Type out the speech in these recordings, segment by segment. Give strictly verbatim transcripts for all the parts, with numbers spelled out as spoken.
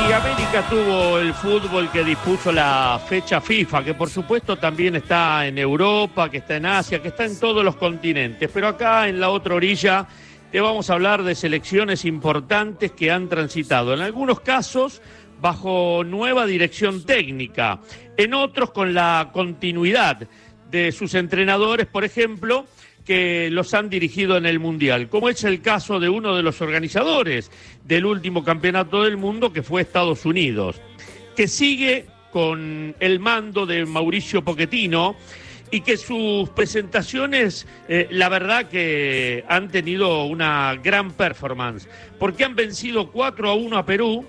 Y América tuvo el fútbol que dispuso la fecha FIFA, que por supuesto también está en Europa, que está en Asia, que está en todos los continentes. Pero acá en la otra orilla te vamos a hablar de selecciones importantes que han transitado, en algunos casos bajo nueva dirección técnica, en otros con la continuidad de sus entrenadores, por ejemplo, que los han dirigido en el Mundial, como es el caso de uno de los organizadores del último campeonato del mundo, que fue Estados Unidos, que sigue con el mando de Mauricio Pochettino y que sus presentaciones, eh, la verdad que han tenido una gran performance, porque han vencido cuatro a uno a Perú,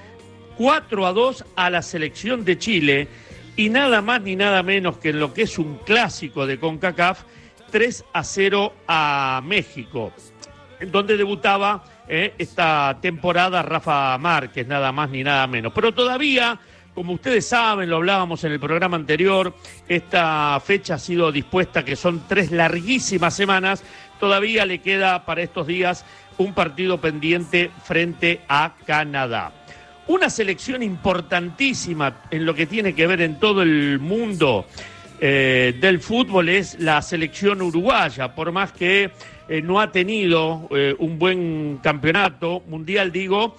cuatro a dos a la selección de Chile y nada más ni nada menos que en lo que es un clásico de CONCACAF, tres a cero a México, en donde debutaba eh, esta temporada Rafa Márquez, nada más ni nada menos. Pero todavía, como ustedes saben, lo hablábamos en el programa anterior, esta fecha ha sido dispuesta, que son tres larguísimas semanas, todavía le queda para estos días un partido pendiente frente a Canadá. Una selección importantísima en lo que tiene que ver en todo el mundo Eh, del fútbol es la selección uruguaya, por más que eh, no ha tenido eh, un buen campeonato mundial, digo,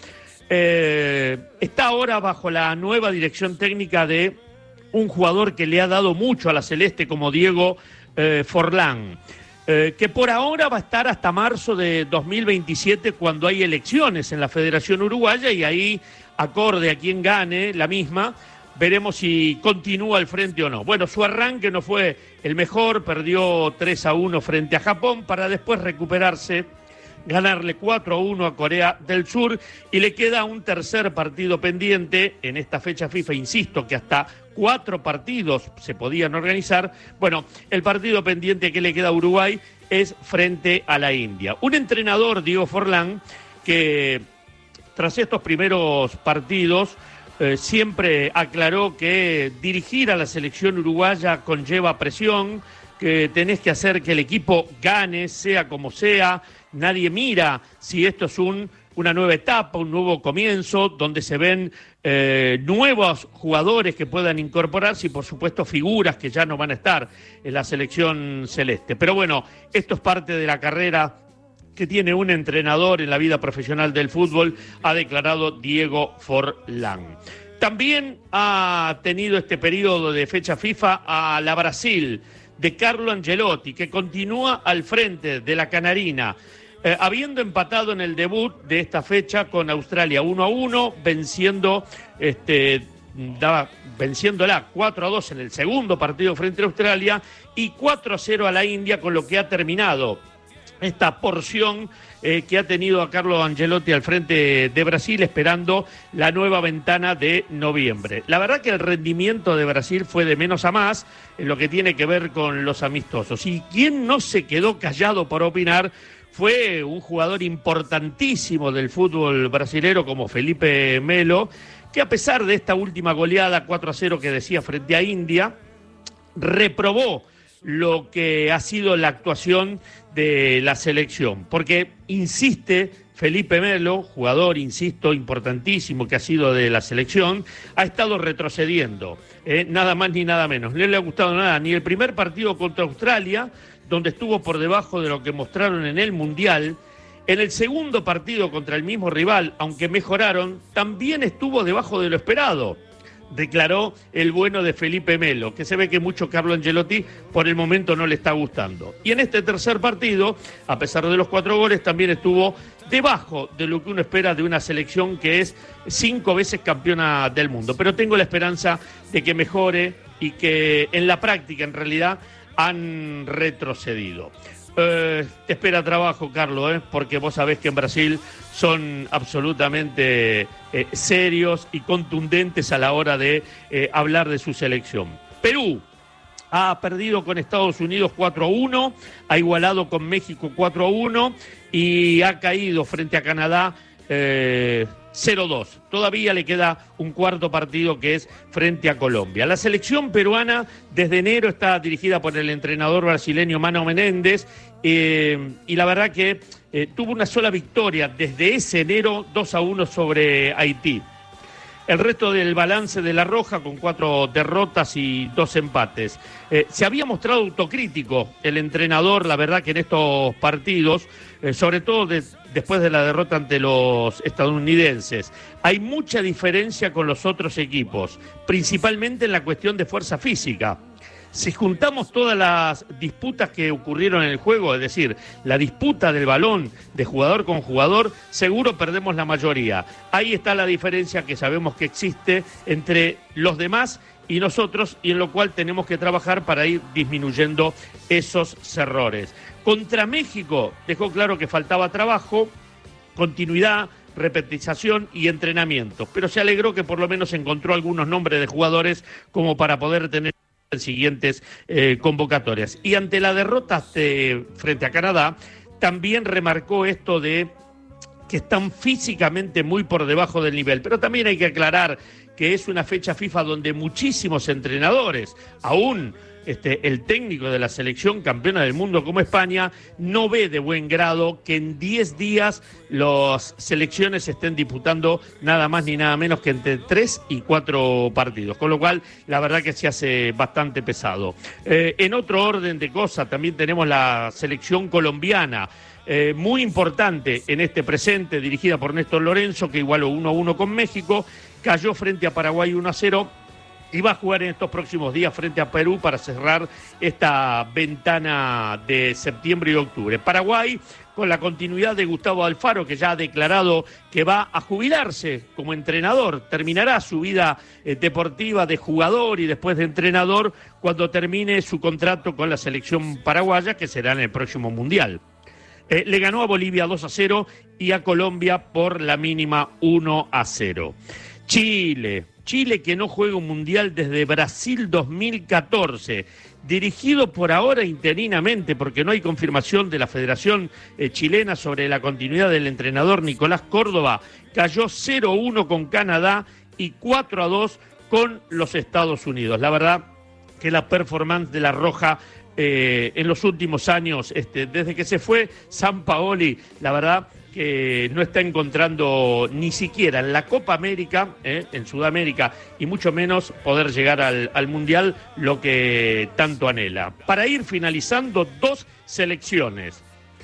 eh, está ahora bajo la nueva dirección técnica de un jugador que le ha dado mucho a la Celeste, como Diego eh, Forlán, eh, que por ahora va a estar hasta marzo de dos mil veintisiete, cuando hay elecciones en la Federación Uruguaya, y ahí, acorde a quien gane la misma, veremos si continúa al frente o no. Bueno, su arranque no fue el mejor, perdió tres a uno frente a Japón para después recuperarse, ganarle cuatro a uno a Corea del Sur, y le queda un tercer partido pendiente en esta fecha FIFA. Insisto que hasta cuatro partidos se podían organizar. Bueno, el partido pendiente que le queda a Uruguay es frente a la India. Un entrenador, Diego Forlán, que tras estos primeros partidos Eh, siempre aclaró que dirigir a la selección uruguaya conlleva presión, que tenés que hacer que el equipo gane, sea como sea. Nadie mira si esto es un, una nueva etapa, un nuevo comienzo, donde se ven eh, nuevos jugadores que puedan incorporarse y, por supuesto, figuras que ya no van a estar en la selección celeste. Pero bueno, esto es parte de la carrera que tiene un entrenador en la vida profesional del fútbol, ha declarado Diego Forlán. También ha tenido este periodo de fecha FIFA a la Brasil, de Carlo Ancelotti, que continúa al frente de la Canarina, eh, habiendo empatado en el debut de esta fecha con Australia uno a uno, venciendo, este, daba, venciéndola cuatro a dos en el segundo partido frente a Australia y cuatro a cero a la India, con lo que ha terminado esta porción eh, que ha tenido a Carlo Ancelotti al frente de Brasil, esperando la nueva ventana de noviembre. La verdad que el rendimiento de Brasil fue de menos a más en lo que tiene que ver con los amistosos. Y quien no se quedó callado por opinar fue un jugador importantísimo del fútbol brasilero como Felipe Melo, que a pesar de esta última goleada cuatro a cero que decía frente a India, reprobó lo que ha sido la actuación de la selección, porque insiste Felipe Melo, jugador, insisto, importantísimo que ha sido de la selección, ha estado retrocediendo, eh, nada más ni nada menos. No le ha gustado nada, ni el primer partido contra Australia, donde estuvo por debajo de lo que mostraron en el Mundial. En el segundo partido contra el mismo rival, aunque mejoraron, también estuvo debajo de lo esperado, declaró el bueno de Felipe Melo, que se ve que mucho Carlo Ancelotti por el momento no le está gustando. Y en este tercer partido, a pesar de los cuatro goles, también estuvo debajo de lo que uno espera de una selección que es cinco veces campeona del mundo. Pero tengo la esperanza de que mejore y que en la práctica, en realidad, han retrocedido. Eh, te espera trabajo, Carlos, ¿eh? Porque vos sabés que en Brasil son absolutamente eh, serios y contundentes a la hora de eh, hablar de su selección. Perú ha perdido con Estados Unidos cuatro a uno, ha igualado con México cuatro a uno y ha caído frente a Canadá eh, cero a dos. Todavía le queda un cuarto partido, que es frente a Colombia. La selección peruana desde enero está dirigida por el entrenador brasileño Mano Menéndez eh, y la verdad que eh, tuvo una sola victoria desde ese enero, dos a uno sobre Haití. El resto del balance de La Roja, con cuatro derrotas y dos empates. Eh, se había mostrado autocrítico el entrenador, la verdad que en estos partidos, eh, sobre todo de, después de la derrota ante los estadounidenses. Hay mucha diferencia con los otros equipos, principalmente en la cuestión de fuerza física. Si juntamos todas las disputas que ocurrieron en el juego, es decir, la disputa del balón de jugador con jugador, seguro perdemos la mayoría. Ahí está la diferencia que sabemos que existe entre los demás y nosotros, y en lo cual tenemos que trabajar para ir disminuyendo esos errores. Contra México dejó claro que faltaba trabajo, continuidad, repetización y entrenamiento, pero se alegró que por lo menos encontró algunos nombres de jugadores como para poder tener siguientes eh, convocatorias. Y ante la derrota de, frente a Canadá, también remarcó esto de que están físicamente muy por debajo del nivel, pero también hay que aclarar que es una fecha FIFA donde muchísimos entrenadores, aún este, el técnico de la selección campeona del mundo como España, no ve de buen grado que en diez días las selecciones estén disputando nada más ni nada menos que entre tres y cuatro partidos, con lo cual la verdad que se hace bastante pesado. Eh, en otro orden de cosas, también tenemos la selección colombiana, Eh, muy importante en este presente, dirigida por Néstor Lorenzo, que igualó uno a uno con México, cayó frente a Paraguay uno a cero y va a jugar en estos próximos días frente a Perú para cerrar esta ventana de septiembre y octubre. Paraguay, con la continuidad de Gustavo Alfaro, que ya ha declarado que va a jubilarse como entrenador, terminará su vida eh, deportiva de jugador y después de entrenador cuando termine su contrato con la selección paraguaya, que será en el próximo Mundial. Eh, le ganó a Bolivia dos a cero y a Colombia por la mínima uno a cero. Chile, Chile que no juega un mundial desde Brasil dos mil catorce, dirigido por ahora interinamente porque no hay confirmación de la Federación eh, Chilena sobre la continuidad del entrenador Nicolás Córdoba, cayó cero a uno con Canadá y cuatro a dos con los Estados Unidos. La verdad que la performance de La Roja Eh, en los últimos años, este, desde que se fue Sampaoli, la verdad que no está encontrando ni siquiera en la Copa América, eh, en Sudamérica, y mucho menos poder llegar al, al Mundial, lo que tanto anhela. Para ir finalizando, dos selecciones.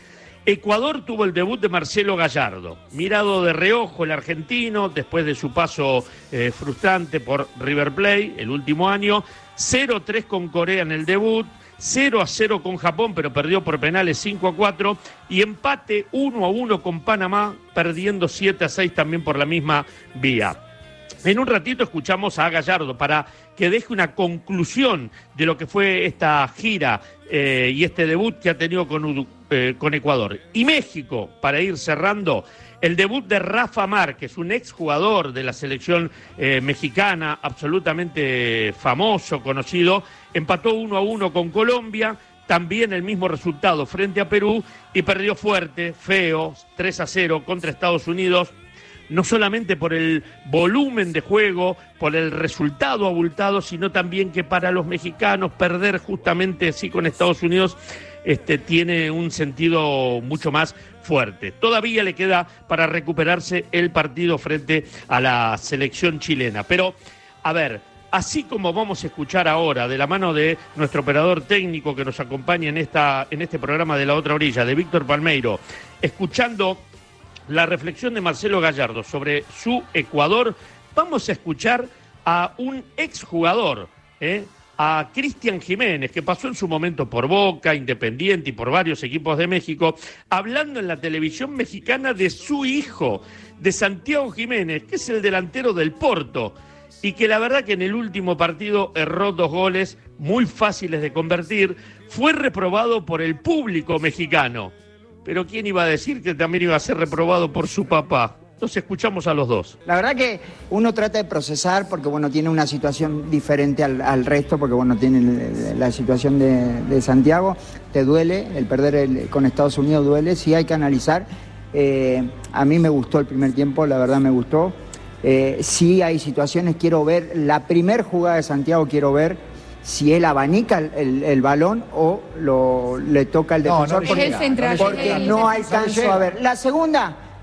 Ecuador tuvo el debut de Marcelo Gallardo, mirado de reojo el argentino después de su paso eh, frustrante por River Plate el último año, cero a tres con Corea en el debut, cero a cero con Japón, pero perdió por penales cinco a cuatro, y empate uno a uno con Panamá, perdiendo siete a seis también por la misma vía. En un ratito escuchamos a Gallardo para que deje una conclusión de lo que fue esta gira eh, y este debut que ha tenido con, eh, con Ecuador. Y México, para ir cerrando, el debut de Rafa Márquez, un exjugador de la selección eh, mexicana, absolutamente famoso, conocido, empató uno a uno con Colombia, también el mismo resultado frente a Perú, y perdió fuerte, feo, tres a cero contra Estados Unidos, no solamente por el volumen de juego, por el resultado abultado, sino también que para los mexicanos perder justamente así con Estados Unidos este, tiene un sentido mucho más fuerte. Todavía le queda para recuperarse el partido frente a la selección chilena. Pero, a ver, así como vamos a escuchar ahora, de la mano de nuestro operador técnico que nos acompaña en, esta, en este programa de La Otra Orilla, de Víctor Palmeiro, escuchando la reflexión de Marcelo Gallardo sobre su Ecuador, vamos a escuchar a un exjugador, ¿eh? a Cristian Jiménez, que pasó en su momento por Boca, Independiente y por varios equipos de México, hablando en la televisión mexicana de su hijo, de Santiago Jiménez, que es el delantero del Porto, y que la verdad que en el último partido erró dos goles muy fáciles de convertir, fue reprobado por el público mexicano. Pero ¿quién iba a decir que también iba a ser reprobado por su papá? Entonces escuchamos a los dos. La verdad que uno trata de procesar porque, bueno, tiene una situación diferente al, al resto, porque, bueno, tiene la situación de, de Santiago. Te duele, el perder el, con Estados Unidos duele, sí hay que analizar. Eh, a mí me gustó el primer tiempo, la verdad me gustó. Eh, sí hay situaciones, quiero ver, la primer jugada de Santiago quiero ver si él abanica el, el, el balón o lo, le toca al defensor. No, no porque, es el central, porque el no defensor. alcanzo a ver. La segunda,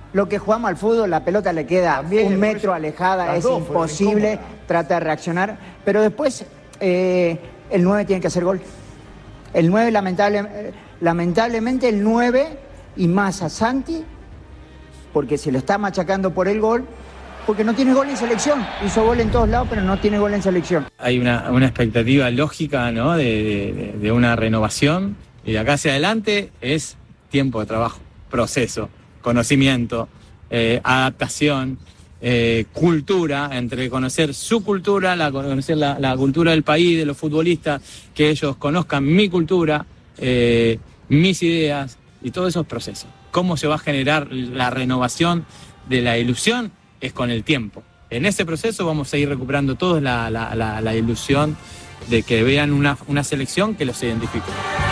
Lo que jugamos al fútbol, la pelota le queda También, un metro eso, alejada, es dos fueron imposible, incómodas. trata de reaccionar, pero después eh, el nueve tiene que hacer gol. El nueve, lamentable, eh, lamentablemente, el nueve y más a Santi, porque se lo está machacando por el gol, porque no tiene gol en selección. Hizo gol en todos lados, pero no tiene gol en selección. Hay una, una expectativa lógica, ¿no?, de, de, de una renovación, y de acá hacia adelante es tiempo de trabajo, proceso, conocimiento, eh, adaptación, eh, cultura, entre conocer su cultura, la, conocer la, la cultura del país, de los futbolistas, que ellos conozcan mi cultura, eh, mis ideas y todos esos procesos. ¿Cómo se va a generar la renovación de la ilusión? Es con el tiempo. En ese proceso vamos a ir recuperando todos la, la, la, la ilusión de que vean una, una selección que los identifique.